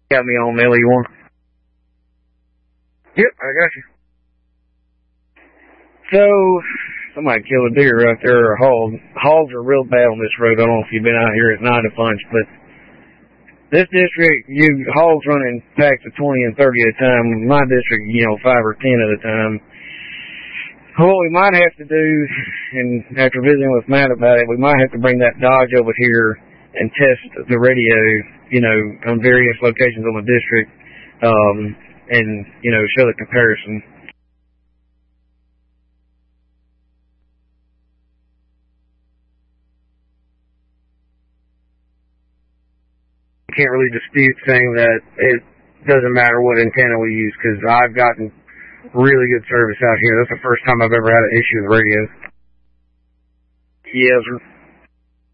Got me on LE1. Yep, I got you. So, somebody killed a deer right there, or a hog. Hogs are real bad on this road. I don't know if you've been out here at night a bunch, but this district, hogs running packs of 20 and 30 at a time. My district, 5 or 10 at a time. What we might have to do, and after visiting with Matt about it, we might have to bring that Dodge over here and test the radio, on various locations on the district, and, show the comparison. I can't really dispute saying that it doesn't matter what antenna we use, because I've gotten really good service out here. That's the first time I've ever had an issue with radios. Yes, sir.